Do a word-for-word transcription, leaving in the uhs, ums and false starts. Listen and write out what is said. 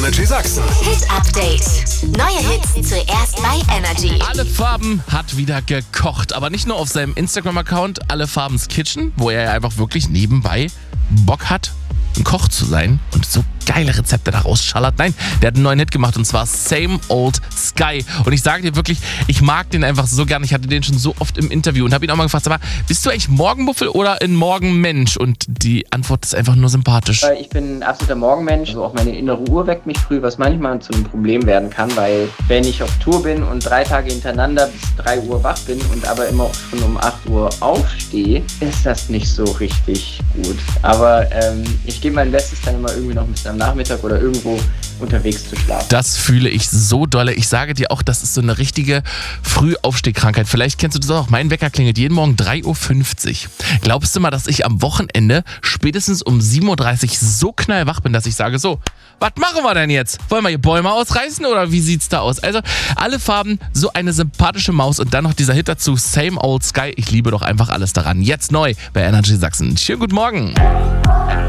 Energy Sachsen. Hit Update. Neue Hits zuerst bei Energy. Alle Farben hat wieder gekocht, aber nicht nur auf seinem Instagram-Account Alle Farbens Kitchen, wo er ja einfach wirklich nebenbei Bock hat, ein Koch zu sein und so geile Rezepte da rausschallert. Nein, der hat einen neuen Hit gemacht und zwar Same Old Sky. Und ich sage dir wirklich, ich mag den einfach so gern. Ich hatte den schon so oft im Interview und habe ihn auch mal gefragt, aber bist du eigentlich Morgenmuffel oder ein Morgenmensch? Und die Antwort ist einfach nur sympathisch. Ich bin ein absoluter Morgenmensch. Also auch meine innere Uhr weckt mich früh, was manchmal zu einem Problem werden kann, weil wenn ich auf Tour bin und drei Tage hintereinander bis drei Uhr wach bin und aber immer auch schon um acht Uhr aufstehe, ist das nicht so richtig gut. Aber ähm, ich gebe mein Bestes, dann immer irgendwie noch ein bisschen am Nachmittag oder irgendwo unterwegs zu schlafen. Das fühle ich so dolle. Ich sage dir auch, das ist so eine richtige Frühaufstehkrankheit. Vielleicht kennst du das auch. Mein Wecker klingelt jeden Morgen drei Uhr fünfzig. Glaubst du mal, dass ich am Wochenende spätestens um sieben Uhr dreißig so knallwach bin, dass ich sage, so, was machen wir denn jetzt? Wollen wir hier Bäume ausreißen oder wie sieht's da aus? Also Alle Farben, so eine sympathische Maus und dann noch dieser Hit dazu, Same Old Sky. Ich liebe doch einfach alles daran. Jetzt neu bei Energy Sachsen. Schönen guten Morgen.